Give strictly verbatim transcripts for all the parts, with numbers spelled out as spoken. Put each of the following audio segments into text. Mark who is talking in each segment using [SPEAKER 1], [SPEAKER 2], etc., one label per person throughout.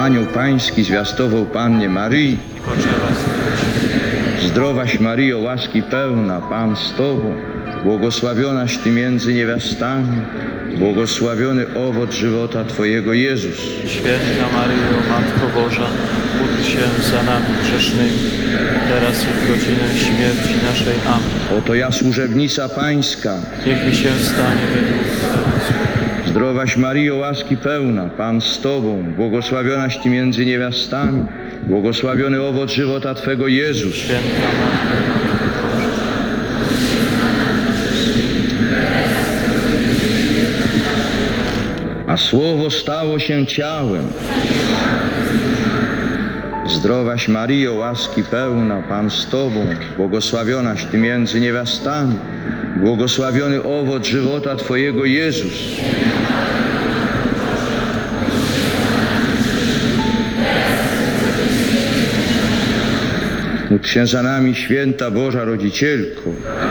[SPEAKER 1] anioł pański zwiastował Pannie Maryi. Zdrowaś Maryjo, łaski pełna, Pan z Tobą, błogosławionaś Ty między niewiastami, błogosławiony owoc żywota Twojego Jezus.
[SPEAKER 2] Święta Maryjo, Matko Boża, módl się za nami grzesznymi, teraz i w godzinę śmierci naszej. Amen.
[SPEAKER 1] Oto ja, służebnica Pańska.
[SPEAKER 2] Niech mi się stanie według
[SPEAKER 1] Zdrowaś Maryjo, łaski pełna, Pan z Tobą, błogosławionaś Ty między niewiastami, błogosławiony owoc żywota Twego Jezus.
[SPEAKER 2] Święta Matko
[SPEAKER 1] A Słowo stało się ciałem. Zdrowaś Maryjo, łaski pełna, Pan z Tobą, błogosławionaś Ty między niewiastami, błogosławiony owoc żywota Twojego Jezus. Módl się za nami, święta Boża Rodzicielko.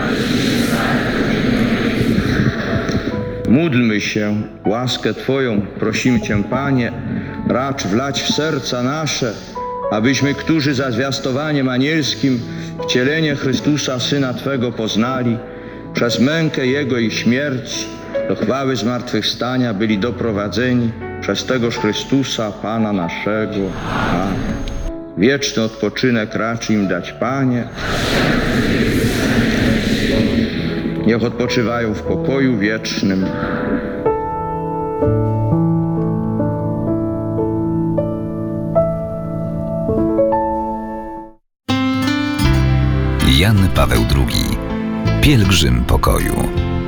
[SPEAKER 1] Módlmy się, łaskę Twoją prosimy Cię, Panie, racz wlać w serca nasze, abyśmy, którzy za zwiastowaniem anielskim wcielenie Chrystusa, Syna Twego, poznali, przez mękę Jego i śmierć do chwały zmartwychwstania byli doprowadzeni przez tegoż Chrystusa, Pana naszego. Amen. Wieczny odpoczynek racz im dać, Panie. Niech odpoczywają w pokoju wiecznym.
[SPEAKER 3] Jan Paweł drugi. Pielgrzym pokoju.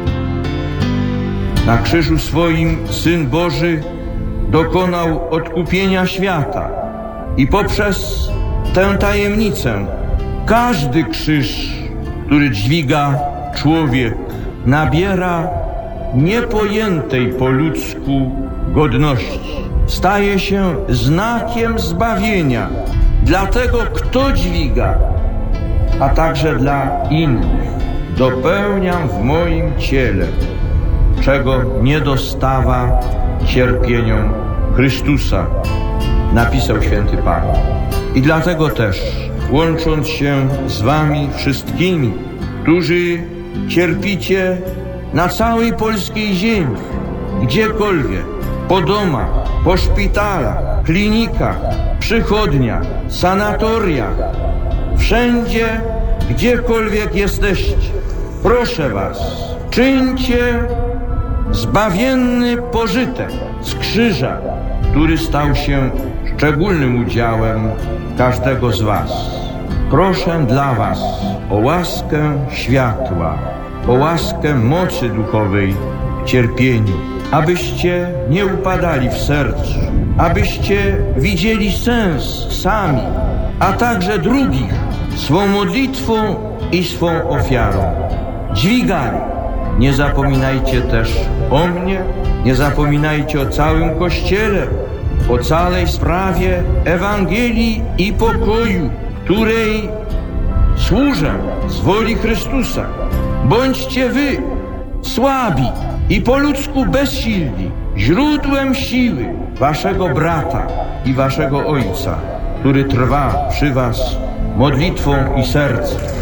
[SPEAKER 4] Na krzyżu swoim Syn Boży dokonał odkupienia świata i poprzez tę tajemnicę każdy krzyż, który dźwiga człowiek, nabiera niepojętej po ludzku godności. Staje się znakiem zbawienia dla tego, kto dźwiga, a także dla innych. Dopełniam w moim ciele, czego nie dostawa cierpieniom Chrystusa, napisał święty Paweł. I dlatego też, łącząc się z wami wszystkimi, którzy cierpicie na całej polskiej ziemi, gdziekolwiek, po domach, po szpitalach, klinikach, przychodniach, sanatoriach, wszędzie, gdziekolwiek jesteście, proszę was, czyńcie zbawienny pożytek z krzyża, który stał się szczególnym udziałem każdego z was. Proszę dla was o łaskę światła, o łaskę mocy duchowej w cierpieniu, abyście nie upadali w sercu, abyście widzieli sens sami, a także drugich swą modlitwą i swą ofiarą. Dźwigali. Nie zapominajcie też o mnie, nie zapominajcie o całym Kościele, o całej sprawie Ewangelii i pokoju, której służę z woli Chrystusa. Bądźcie wy słabi i po ludzku bezsilni, źródłem siły waszego brata i waszego Ojca, który trwa przy was modlitwą i sercem.